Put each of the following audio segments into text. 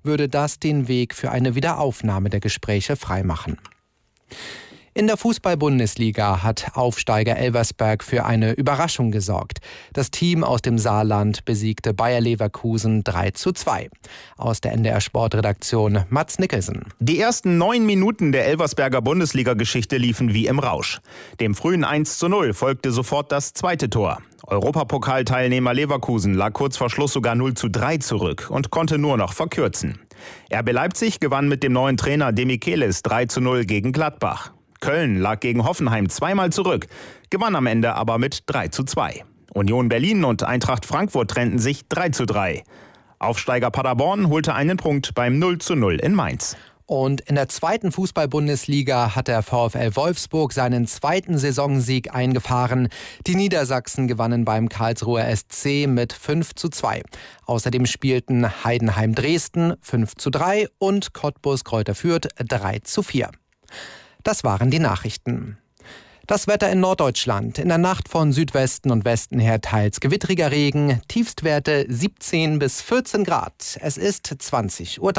würde das den Weg für eine Wiederaufnahme der Gespräche freimachen. In der Fußball-Bundesliga hat Aufsteiger Elversberg für eine Überraschung gesorgt. Das Team aus dem Saarland besiegte Bayer Leverkusen 3:2. Aus der NDR-Sportredaktion Mats Nicholson. Die ersten 9 Minuten der Elversberger Bundesliga-Geschichte liefen wie im Rausch. Dem frühen 1:0 folgte sofort das zweite Tor. Europapokalteilnehmer Leverkusen lag kurz vor Schluss sogar 0:3 zurück und konnte nur noch verkürzen. RB Leipzig gewann mit dem neuen Trainer Demichelis 3:0 gegen Gladbach. Köln lag gegen Hoffenheim zweimal zurück, gewann am Ende aber mit 3:2. Union Berlin und Eintracht Frankfurt trennten sich 3:3. Aufsteiger Paderborn holte einen Punkt beim 0:0 in Mainz. Und in der zweiten Fußball-Bundesliga hat der VfL Wolfsburg seinen zweiten Saisonsieg eingefahren. Die Niedersachsen gewannen beim Karlsruher SC mit 5:2. Außerdem spielten Heidenheim Dresden 5:3 und Cottbus Greuther Fürth 3:4. Das waren die Nachrichten. Das Wetter in Norddeutschland. In der Nacht von Südwesten und Westen her teils gewittriger Regen. Tiefstwerte 17 bis 14 Grad. Es ist 20:03 Uhr.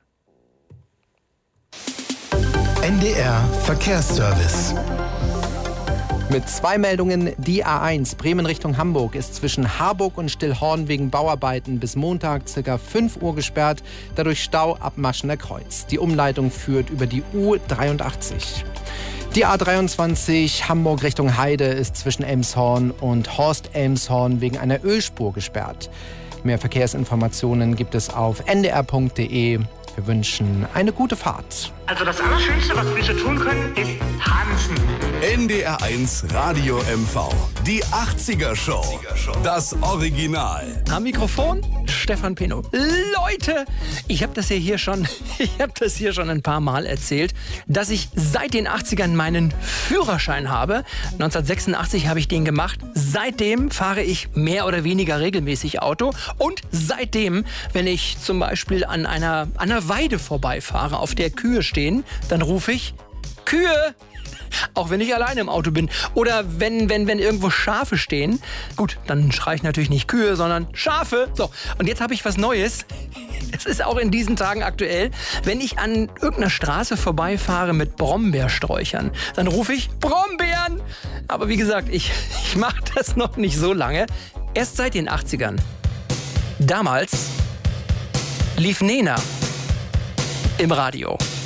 NDR Verkehrsservice. Mit 2 Meldungen. Die A1 Bremen Richtung Hamburg ist zwischen Harburg und Stillhorn wegen Bauarbeiten bis Montag ca. 5 Uhr gesperrt. Dadurch Stau ab Maschener Kreuz. Die Umleitung führt über die U83. Die A23 Hamburg Richtung Heide ist zwischen Elmshorn und Horst-Elmshorn wegen einer Ölspur gesperrt. Mehr Verkehrsinformationen gibt es auf ndr.de. Wir wünschen eine gute Fahrt. Also das Allerschönste, was wir tun können, ist tanzen. NDR1 Radio MV. Die 80er Show. Das Original. Am Mikrofon Stefan Pino. Leute, ich habe das hier schon ein paar Mal erzählt, dass ich seit den 80ern meinen Führerschein habe. 1986 habe ich den gemacht. Seitdem fahre ich mehr oder weniger regelmäßig Auto. Und seitdem, wenn ich zum Beispiel an einer Weide vorbeifahre, auf der Kühe stehen, dann rufe ich Kühe. Auch wenn ich alleine im Auto bin. Oder wenn irgendwo Schafe stehen. Gut, dann schreie ich natürlich nicht Kühe, sondern Schafe. So, und jetzt habe ich was Neues. Es ist auch in diesen Tagen aktuell. Wenn ich an irgendeiner Straße vorbeifahre mit Brombeersträuchern, dann rufe ich Brombeeren. Aber wie gesagt, ich mache das noch nicht so lange. Erst seit den 80ern. Damals lief Nena im Radio.